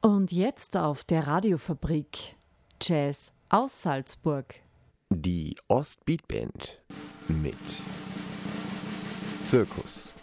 Und jetzt auf der Radiofabrik Jazz aus Salzburg. Die Ostbeat Band mit Zirkus.